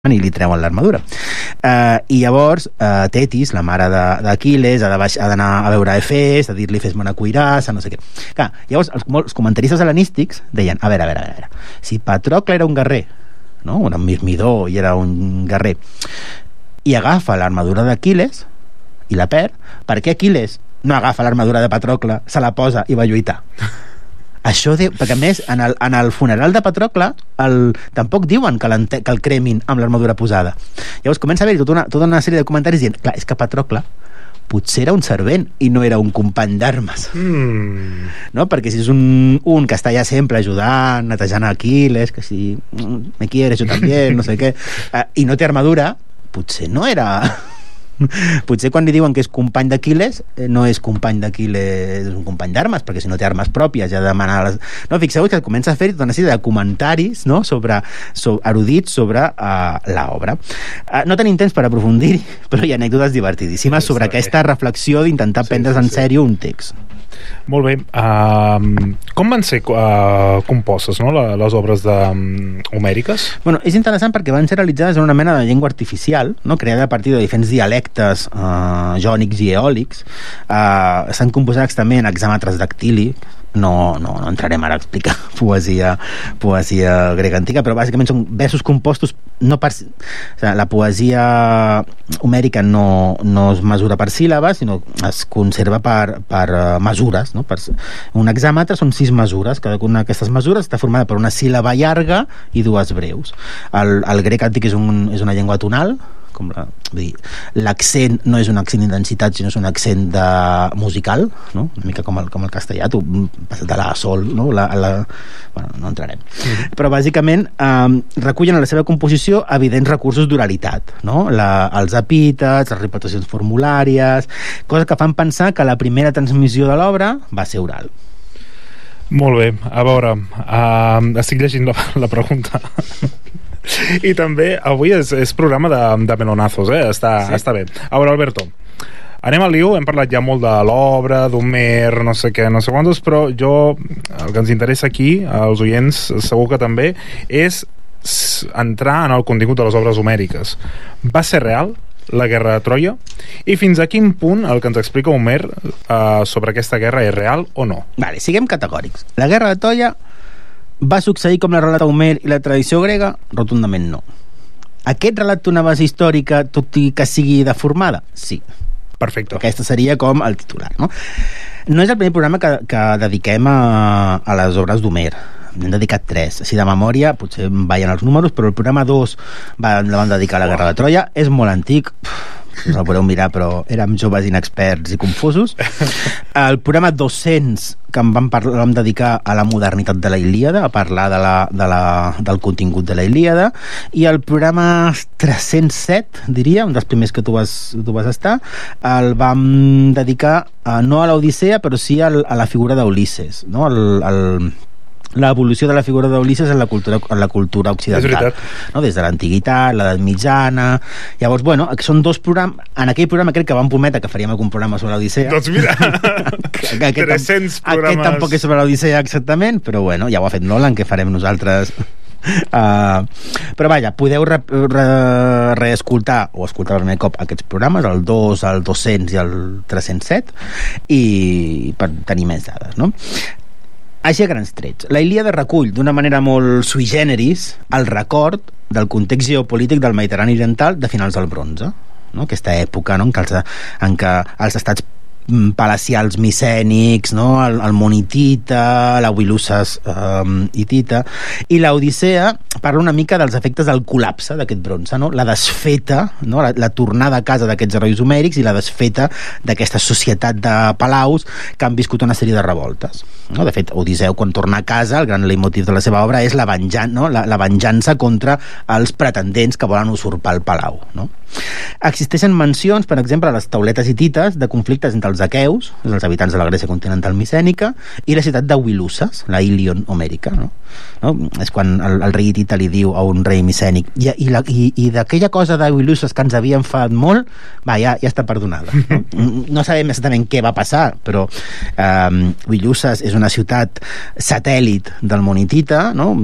i li treuen l'armadura. I llavors Tetis, la mare d'Aquiles, ha d'anar a veure a Efes, a dir-li fes-me una cuirassa, no sé què. Clar, llavors els comentaristes hel·lenístics deien, a veure, si Patrocle era un guerrer, no? Era un mirmidor i era un guerrer, i agafa l'armadura d'Aquiles i la perd, per què Aquiles no agafa l'armadura de Patrocle, se la posa i va lluitar? Això perquè a més en el funeral de Patrocle tampoc diuen que el cremin amb l'armadura posada. Llavors comença a haver tota una sèrie de comentaris dient, clar, és que Patrocle potser era un servent i no era un company d'armes. No? Perquè si és un que està allà sempre ajudant, netejant a Aquiles, que si me quieres, jo també, no sé què, i no té armadura, potser no era... Potser quan li diuen que és company d'Aquiles no és company d'Aquiles, és un company d'armes, perquè si no té armes pròpies ja demana no, fixeu que comença a fer tota una sèrie de comentaris, no? Erudits sobre l'obra. No tenim temps per aprofundir, però hi ha anècdotes divertidíssimes sobre aquesta reflexió d'intentar prendre's en sèrio un text. Molt bé. Com van ser compostes, no, les obres homèriques? Bueno, és interessant perquè van ser realitzades en una mena de llengua artificial, no? Creada a partir de diferents dialectes jònics i eòlics. Estan composats també en hexàmetres dactílics. No entrarem ara a explicar poesia grega antiga, però bàsicament són versos compostos la poesia homèrica no es mesura per síl·labes, sinó es conserva per mesures, no? Un hexàmetre són 6 mesures, cadascuna d'aquestes mesures està formada per una síl·laba llarga i 2 breus. El grec antic és una llengua tonal, l'accent no és un accent d'intensitat, sinó és un accent musical, no? Una mica com el castellà, tu passes de la a sol, no? Bueno, no entrarem. Però bàsicament recullen a la seva composició evidents recursos d'oralitat, no? Els epítets, les repeticions formulàries, coses que fan pensar que la primera transmissió de l'obra va ser oral. Molt bé, a veure, estic llegint la pregunta. I també avui és programa de melonazos, està bé. A veure, Alberto, anem al lío. Hem parlat ja molt de l'obra, d'Homer, no sé què, no sé quantos, però el que ens interessa aquí, als oients segur que també, és entrar en el contingut de les obres homèriques. Va ser real la guerra de Troia? I fins a quin punt el que ens explica Homer sobre aquesta guerra és real o no? Vale, siguem categòrics. La guerra de Troia va succeir com la relata Homer i la tradició grega? Rotundament no. Aquest relat té una base històrica, tot i que sigui deformada? Sí. Perfecte. Aquesta seria com el titular, no? No és el primer programa que dediquem a les obres d'Homer. N'hem dedicat 3. Així de memòria, potser veien els números, però el programa 2 la van dedicar a la guerra de Troia. És molt antic, us el podeu mirar, però érem joves inexperts i confusos. El programa 200 que vam dedicar a la modernitat de la Ilíada, a parlar del contingut de la Ilíada, i el programa 307, diria, un dels primers que tu vas estar, el vam dedicar no a l'Odissea, però sí a la figura d'Ulisses, no? L'evolució de la figura d'Ulisses en la cultura occidental, no? Des de l'antiguitat, l'edat mitjana. Llavors, bueno, són 2 programes. En aquell programa crec que vam prometre que faríem algun programa sobre l'Odissea. Doncs mira, 300 programes. Aquest tampoc és sobre l'Odissea exactament, però bueno, ja ho ha fet Nolan, que farem nosaltres. Però vaja, podeu reescoltar o escoltar per primer cop aquests programes, el 2, el 200 i el 307, i per tenir més dades, no? Així a grans trets, la Ilíada recull d'una manera molt sui generis el record del context geopolític del Mediterrani oriental de finals del bronze, no? Aquesta època, no? en què els estats palacials micènics, no? el món hitita, la Wiluses hitita, i l'Odissea parla una mica dels efectes del col·lapse d'aquest bronze, no? La desfeta, no? la tornada a casa d'aquests herois homèrics i la desfeta d'aquesta societat de palaus que han viscut una sèrie de revoltes, no? De fet, Odisseu, quan torna a casa, el gran leitmotiv de la seva obra és la venjança contra els pretendents que volen usurpar el palau, no? Existeixen mencions, per exemple, a les tauletes hitites de conflictes entre els aqueus, els habitants de la Grècia continental micènica, i la ciutat de Wiluses, la Ilion homèrica, no? És quan el rei hitita li diu a un rei micènic i d'aquella cosa de Wiluses que ens havia enfadat molt, ja està perdonada, no sabem exactament què va passar, però Wiluses és una ciutat satèl·lit del món hitita, no?